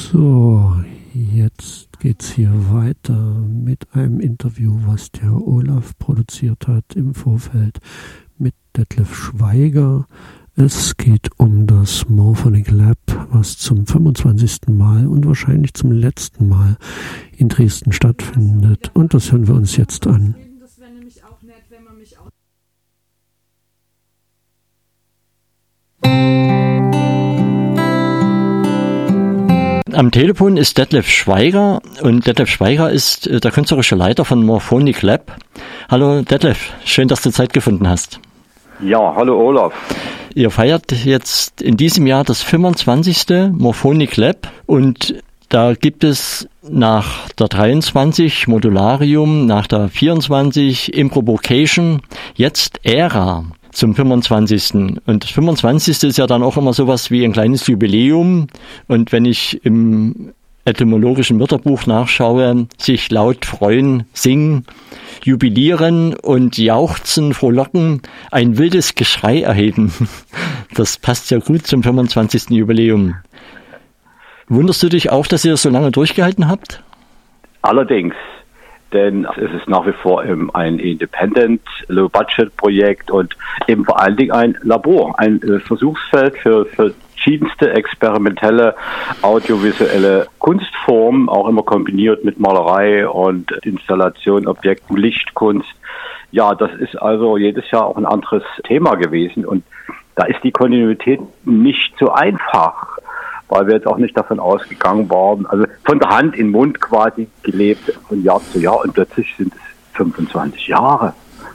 So, jetzt geht's hier weiter mit einem Interview, was der Olaf produziert hat im Vorfeld mit Detlef Schweiger. Es geht um das Morphonic Lab, was zum 25. Mal und wahrscheinlich zum letzten Mal in Dresden stattfindet. Und das hören wir uns jetzt an. Das wäre nämlich auch nett, wenn man mich auch... Am Telefon ist Detlef Schweiger und Detlef Schweiger ist der künstlerische Leiter von Morphonic Lab. Hallo Detlef, schön, dass du Zeit gefunden hast. Ja, hallo Olaf. Ihr feiert jetzt in diesem Jahr das 25. Morphonic Lab und da gibt es nach der 23 Modularium, nach der 24 Improvocation jetzt Ära zum 25. Und das 25. ist ja dann auch immer sowas wie ein kleines Jubiläum. Und wenn ich im etymologischen Wörterbuch nachschaue, sich laut freuen, singen, jubilieren und jauchzen, frohlocken, ein wildes Geschrei erheben. Das passt ja gut zum 25. Jubiläum. Wunderst du dich auch, dass ihr das so lange durchgehalten habt? Allerdings, denn es ist nach wie vor ein Independent, Low-Budget-Projekt und eben vor allen Dingen ein Labor, ein Versuchsfeld für verschiedenste experimentelle audiovisuelle Kunstformen, auch immer kombiniert mit Malerei und Installation, Objekten, Lichtkunst. Ja, das ist also jedes Jahr auch ein anderes Thema gewesen und da ist die Kontinuität nicht so einfach, weil wir jetzt auch nicht davon ausgegangen waren, also von der Hand in den Mund quasi gelebt von Jahr zu Jahr und plötzlich sind es 25 Jahre.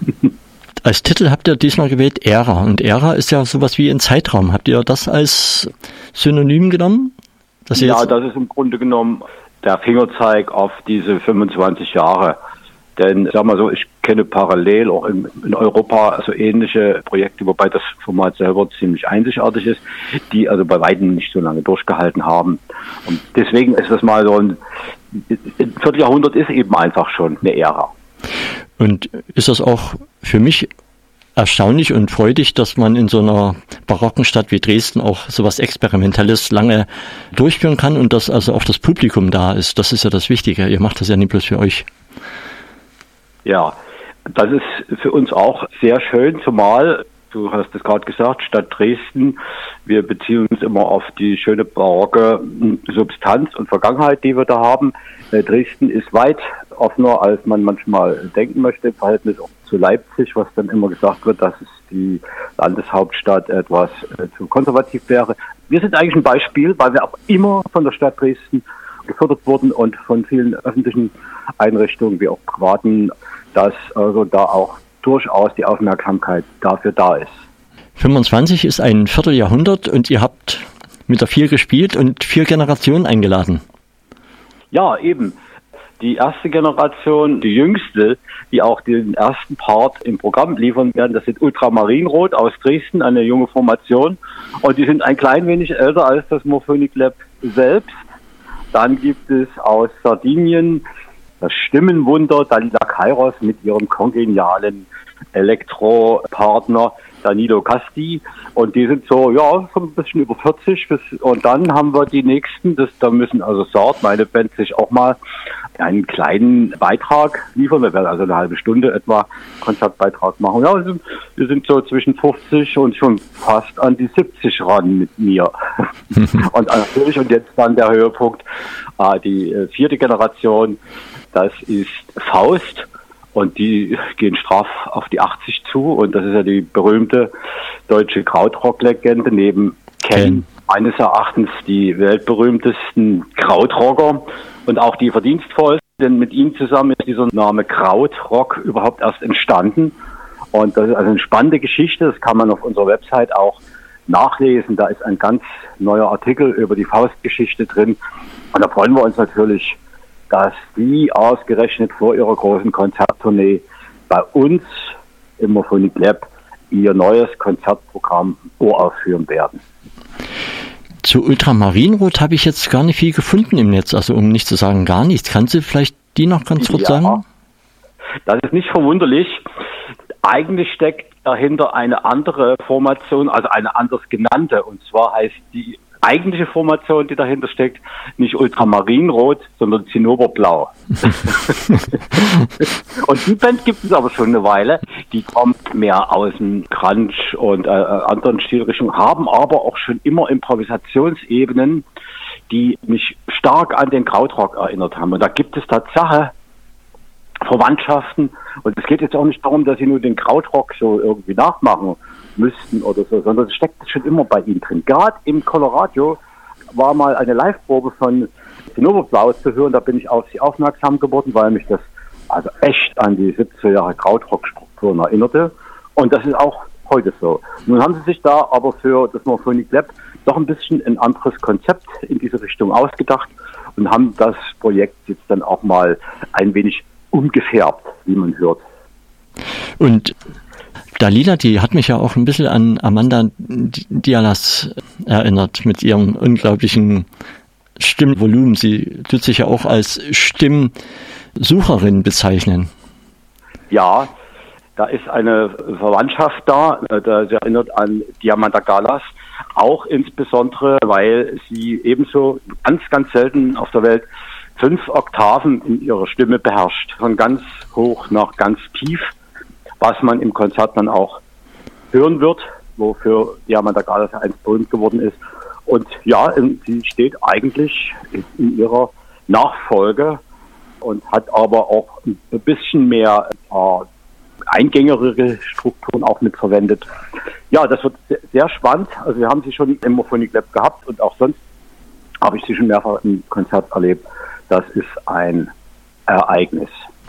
Als Titel habt ihr diesmal gewählt Ära und Ära ist ja sowas wie ein Zeitraum. Habt ihr das als Synonym genommen? Ja, das ist im Grunde genommen der Fingerzeig auf diese 25 Jahre. Denn, sag mal so, ich kenne parallel auch in Europa so ähnliche Projekte, wobei das Format selber ziemlich einzigartig ist, die also bei weitem nicht so lange durchgehalten haben. Und deswegen ist das mal so ein Vierteljahrhundert ist eben einfach schon eine Ära. Und ist das auch für mich erstaunlich und freudig, dass man in so einer barocken Stadt wie Dresden auch sowas Experimentelles lange durchführen kann und dass also auch das Publikum da ist. Das ist ja das Wichtige. Ihr macht das ja nicht bloß für euch. Ja, das ist für uns auch sehr schön, zumal, du hast es gerade gesagt, Stadt Dresden, wir beziehen uns immer auf die schöne barocke Substanz und Vergangenheit, die wir da haben. Dresden ist weit offener, als man manchmal denken möchte, im Verhältnis auch zu Leipzig, was dann immer gesagt wird, dass es die Landeshauptstadt etwas zu konservativ wäre. Wir sind eigentlich ein Beispiel, weil wir auch immer von der Stadt Dresden gefördert wurden und von vielen öffentlichen Einrichtungen wie auch privaten, dass also da auch durchaus die Aufmerksamkeit dafür da ist. 25 ist ein Vierteljahrhundert und ihr habt mit der 4 gespielt und 4 Generationen eingeladen. Ja, eben. Die erste Generation, die jüngste, die auch den ersten Part im Programm liefern werden, das sind Ultramarinrot aus Dresden, eine junge Formation. Und die sind ein klein wenig älter als das Morphonic Lab selbst. Dann gibt es aus Sardinien das Stimmenwunder Dalila Kairos mit ihrem kongenialen Elektropartner Danilo Casti. Und die sind so ein bisschen über 40. Und dann haben wir die nächsten, da müssen also Sard, meine Band, sich auch mal einen kleinen Beitrag liefern. Wir werden also eine halbe Stunde etwa Konzertbeitrag machen. Ja, wir sind so zwischen 50 und schon fast an die 70 ran mit mir. Und natürlich, und jetzt dann der Höhepunkt, die 4. Generation, das ist Faust. Und die gehen straff auf die 80 zu. Und das ist ja die berühmte deutsche Krautrock-Legende neben Ken. Meines Erachtens die weltberühmtesten Krautrocker und auch die verdienstvollsten. Denn mit ihm zusammen ist dieser Name Krautrock überhaupt erst entstanden. Und das ist also eine spannende Geschichte. Das kann man auf unserer Website auch nachlesen. Da ist ein ganz neuer Artikel über die Faustgeschichte drin. Und da freuen wir uns natürlich, dass die ausgerechnet vor ihrer großen Konzerttournee bei uns im Morphonic Lab ihr neues Konzertprogramm uraufführen werden. Zu Ultramarinrot habe ich jetzt gar nicht viel gefunden im Netz, also um nicht zu sagen gar nichts. Kannst du vielleicht die noch ganz kurz sagen? Das ist nicht verwunderlich. Eigentlich steckt dahinter eine andere Formation, also eine anders genannte, und zwar heißt die eigentliche Formation, die dahinter steckt, nicht Ultramarinrot, sondern Zinnoberblau. Und die Band gibt es aber schon eine Weile. Die kommt mehr aus dem Grunge und anderen Stilrichtungen, haben aber auch schon immer Improvisationsebenen, die mich stark an den Krautrock erinnert haben. Und da gibt es Tatsache Verwandtschaften. Und es geht jetzt auch nicht darum, dass sie nur den Krautrock so irgendwie nachmachen müssten oder so, sondern es steckt schon immer bei ihnen drin. Gerade im Colorado war mal eine Live-Probe von Zinnoberblau zu hören. Da bin ich auf sie aufmerksam geworden, weil mich das also echt an die 70er Jahre Krautrock-Strukturen erinnerte. Und das ist auch heute so. Nun haben sie sich da aber für das Morphonic Lab doch ein bisschen ein anderes Konzept in diese Richtung ausgedacht und haben das Projekt jetzt dann auch mal ein wenig umgefärbt, wie man hört. Und Dalila, die hat mich ja auch ein bisschen an Amanda Dialas erinnert mit ihrem unglaublichen Stimmvolumen. Sie tut sich ja auch als Stimmsucherin bezeichnen. Ja, da ist eine Verwandtschaft da, das erinnert an Diamanda Galas, auch insbesondere, weil sie ebenso ganz, ganz selten auf der Welt 5 Oktaven in ihrer Stimme beherrscht, von ganz hoch nach ganz tief, was man im Konzert dann auch hören wird, wofür Diamanda Galas einst berühmt geworden ist. Und ja, sie steht eigentlich in ihrer Nachfolge und hat aber auch ein bisschen mehr eingängigere Strukturen auch mit verwendet. Ja, das wird sehr spannend. Also wir haben sie schon im Morphonic Lab gehabt und auch sonst habe ich sie schon mehrfach im Konzert erlebt. Das ist ein Ereignis.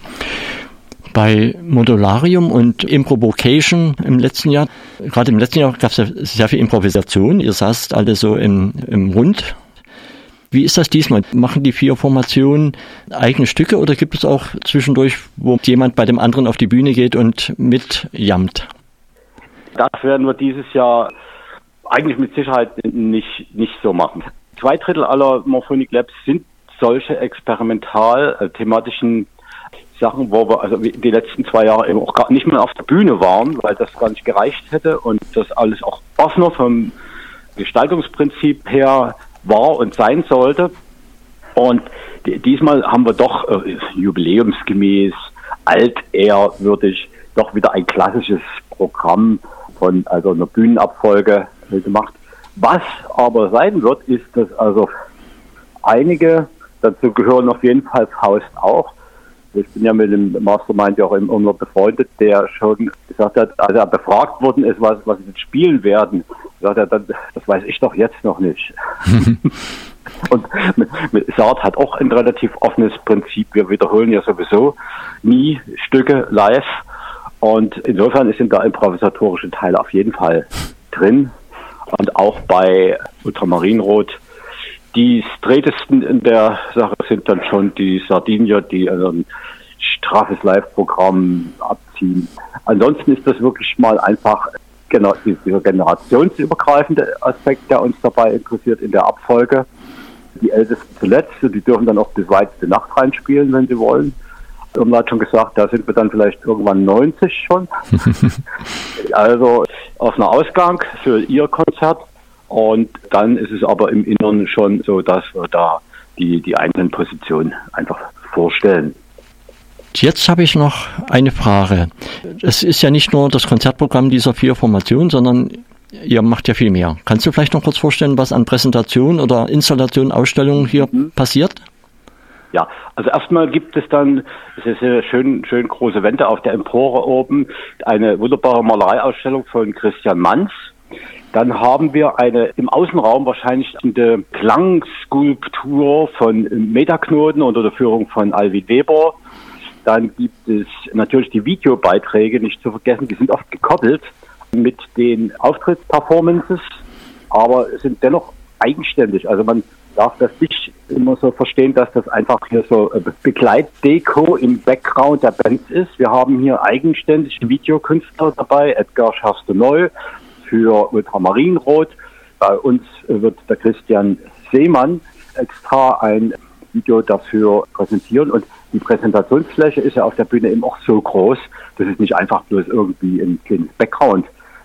Bei Modularium und Improvocation im letzten Jahr, gerade im letzten Jahr gab es ja sehr viel Improvisation. Ihr saßt alle so im Rund. Wie ist das diesmal? Machen die 4 Formationen eigene Stücke oder gibt es auch zwischendurch, wo jemand bei dem anderen auf die Bühne geht und mitjammt? Das werden wir dieses Jahr eigentlich mit Sicherheit nicht so machen. 2/3 aller Morphonic Labs sind solche experimental-thematischen Sachen, wo wir also die letzten 2 Jahre eben auch gar nicht mehr auf der Bühne waren, weil das gar nicht gereicht hätte und das alles auch offener vom Gestaltungsprinzip her war und sein sollte. Und diesmal haben wir doch jubiläumsgemäß, altehrwürdig, doch wieder ein klassisches Programm von also einer Bühnenabfolge gemacht. Was aber sein wird, ist, dass also einige, dazu gehören auf jeden Fall Faust auch, ich bin ja mit dem Mastermind ja auch immer befreundet, der schon gesagt hat, als er befragt worden ist, was sie jetzt spielen werden, sagt er, das weiß ich doch jetzt noch nicht. Und mit Saat hat auch ein relativ offenes Prinzip. Wir wiederholen ja sowieso nie Stücke live. Und insofern sind da improvisatorische Teile auf jeden Fall drin. Und auch bei Ultramarinrot. Die strätesten in der Sache sind dann schon die Sardinier, die ein straffes Live-Programm abziehen. Ansonsten ist das wirklich mal einfach dieser generationsübergreifende Aspekt, der uns dabei interessiert in der Abfolge. Die Ältesten zuletzt, die dürfen dann auch bis weit in die Nacht reinspielen, wenn sie wollen. Man hat schon gesagt, da sind wir dann vielleicht irgendwann 90 schon. Also auf einer Ausgang für ihr Konzert. Und dann ist es aber im Inneren schon so, dass wir da die einzelnen Positionen einfach vorstellen. Jetzt habe ich noch eine Frage. Es ist ja nicht nur das Konzertprogramm dieser 4 Formationen, sondern ihr macht ja viel mehr. Kannst du vielleicht noch kurz vorstellen, was an Präsentationen oder Installationen, Ausstellungen hier passiert? Ja, also erstmal gibt es dann, es ist eine schön große Wände auf der Empore oben, eine wunderbare Malereiausstellung von Christian Manz. Dann haben wir eine im Außenraum wahrscheinlich eine Klangskulptur von Metaknoten unter der Führung von Alwin Weber. Dann gibt es natürlich die Videobeiträge, nicht zu vergessen, die sind oft gekoppelt mit den Auftrittsperformances, aber sind dennoch eigenständig. Also man darf das nicht immer so verstehen, dass das einfach hier so Begleitdeko im Background der Bands ist. Wir haben hier eigenständig Videokünstler dabei, Edgar Schaste-Neu für Ultramarinrot. Bei uns wird der Christian Seemann extra ein Video dafür präsentieren und die Präsentationsfläche ist ja auf der Bühne eben auch so groß, dass es nicht einfach bloß irgendwie ein kleines Background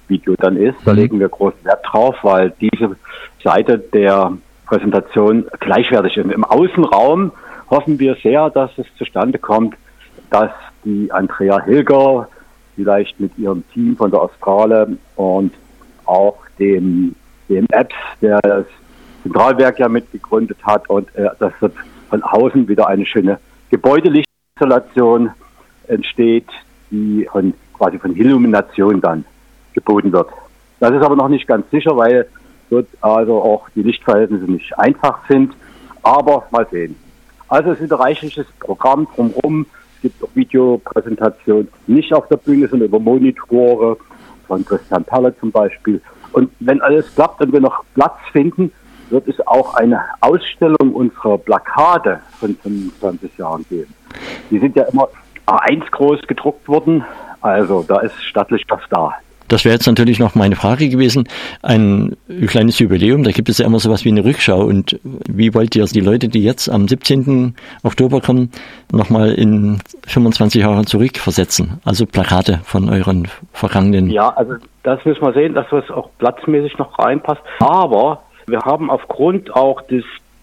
Video dann ist. Da legen wir großen Wert drauf, weil diese Seite der Präsentation gleichwertig ist. Im Außenraum hoffen wir sehr, dass es zustande kommt, dass die Andrea Hilger vielleicht mit ihrem Team von der Australe und auch dem Apps, der das Zentralwerk ja mitgegründet hat, und dass von außen wieder eine schöne Gebäudelichtinstallation entsteht, die quasi von Illumination dann geboten wird. Das ist aber noch nicht ganz sicher, weil dort also auch die Lichtverhältnisse nicht einfach sind, aber mal sehen. Also es ist ein reichliches Programm drumherum. Es gibt auch Videopräsentationen, nicht auf der Bühne, sondern über Monitore von Christian Perle zum Beispiel. Und wenn alles klappt und wir noch Platz finden, wird es auch eine Ausstellung unserer Plakate von 25 Jahren geben. Die sind ja immer A1 groß gedruckt worden, also da ist stattlich was da. Das wäre jetzt natürlich noch meine Frage gewesen. Ein kleines Jubiläum, da gibt es ja immer sowas wie eine Rückschau. Und wie wollt ihr die Leute, die jetzt am 17. Oktober kommen, nochmal in 25 Jahre zurückversetzen? Also Plakate von euren vergangenen... Ja, also das müssen wir sehen, dass das auch platzmäßig noch reinpasst. Aber wir haben aufgrund auch des,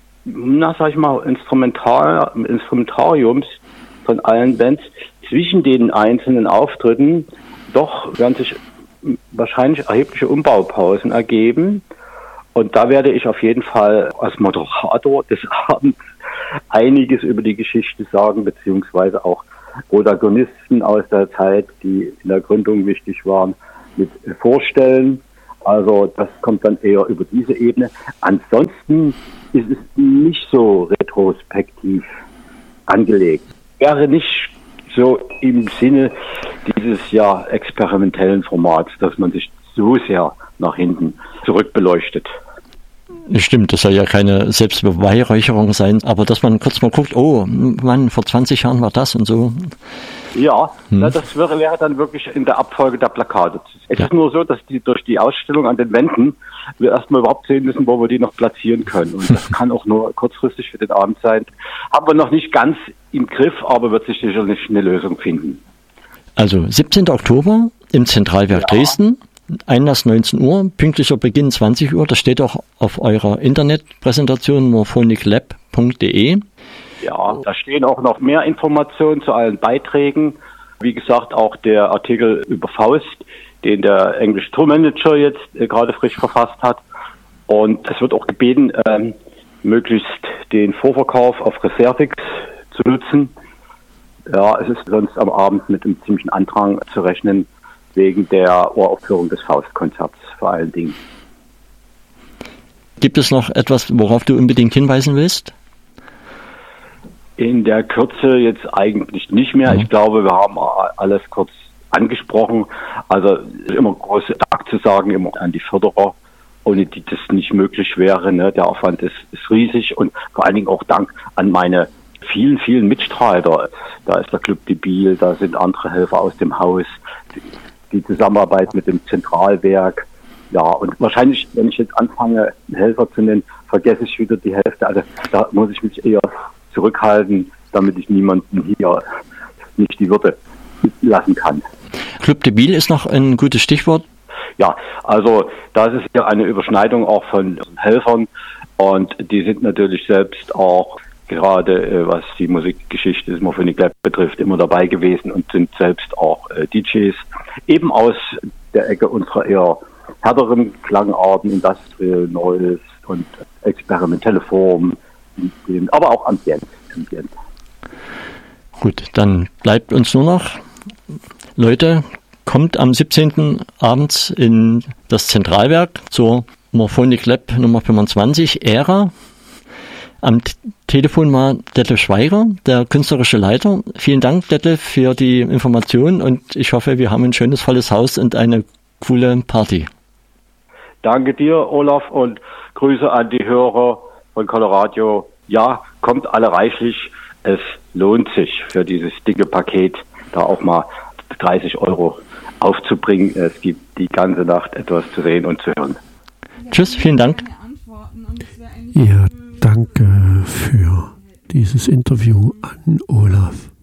Instrumentariums von allen Bands zwischen den einzelnen Auftritten doch werden sich wahrscheinlich erhebliche Umbaupausen ergeben. Und da werde ich auf jeden Fall als Moderator des Abends einiges über die Geschichte sagen, beziehungsweise auch Protagonisten aus der Zeit, die in der Gründung wichtig waren, mit vorstellen. Also das kommt dann eher über diese Ebene. Ansonsten ist es nicht so retrospektiv angelegt. Wäre nicht so im Sinne dieses experimentellen Formats, dass man sich so sehr nach hinten zurückbeleuchtet. Stimmt, das soll ja keine Selbstbeweihräucherung sein, aber dass man kurz mal guckt, oh Mann, vor 20 Jahren war das und so. Ja, das wäre dann wirklich in der Abfolge der Plakate. Es ist nur so, dass durch die Ausstellung an den Wänden wir erstmal überhaupt sehen müssen, wo wir die noch platzieren können. Und das kann auch nur kurzfristig für den Abend sein. Haben wir noch nicht ganz im Griff, aber wird sich sicherlich eine Lösung finden. Also 17. Oktober im Zentralwerk Dresden, Einlass 19 Uhr, pünktlicher Beginn 20 Uhr. Das steht auch auf eurer Internetpräsentation morphoniclab.de. Ja, da stehen auch noch mehr Informationen zu allen Beiträgen. Wie gesagt, auch der Artikel über Faust, den der englische Tourmanager jetzt gerade frisch verfasst hat. Und es wird auch gebeten, möglichst den Vorverkauf auf Reservix zu nutzen. Ja, es ist sonst am Abend mit einem ziemlichen Andrang zu rechnen, wegen der Uraufführung des Faustkonzerts vor allen Dingen. Gibt es noch etwas, worauf du unbedingt hinweisen willst? In der Kürze jetzt eigentlich nicht mehr. Ich glaube, wir haben alles kurz angesprochen. Also immer große Dank zu sagen, immer an die Förderer, ohne die das nicht möglich wäre. Ne? Der Aufwand ist riesig, und vor allen Dingen auch Dank an meine vielen, vielen Mitstreiter. Da ist der Club de Biel, da sind andere Helfer aus dem Haus, die Zusammenarbeit mit dem Zentralwerk. Ja, und wahrscheinlich, wenn ich jetzt anfange, Helfer zu nennen, vergesse ich wieder die Hälfte. Also da muss ich mich eher zurückhalten, damit ich niemanden hier nicht die Würde lassen kann. Club de Biel ist noch ein gutes Stichwort. Ja, also da ist ja eine Überschneidung auch von Helfern, und die sind natürlich selbst auch gerade, was die Musikgeschichte des Morphonic Lab betrifft, immer dabei gewesen und sind selbst auch DJs, eben aus der Ecke unserer eher härteren Klangarten, Industrial, Noise und experimentelle Formen, aber auch Ambient. Gut, dann bleibt uns nur noch, Leute, kommt am 17. abends in das Zentralwerk zur Morphonic Lab Nummer 25, Ära. Am Telefon war Detlef Schweiger, der künstlerische Leiter. Vielen Dank, Detlef, für die Information, und ich hoffe, wir haben ein schönes, volles Haus und eine coole Party. Danke dir, Olaf, und Grüße an die Hörer von Coloradio. Ja, kommt alle reichlich. Es lohnt sich für dieses dicke Paket, da auch mal 30 € aufzubringen. Es gibt die ganze Nacht etwas zu sehen und zu hören. Tschüss, vielen Dank. Ja, danke für dieses Interview an Olaf.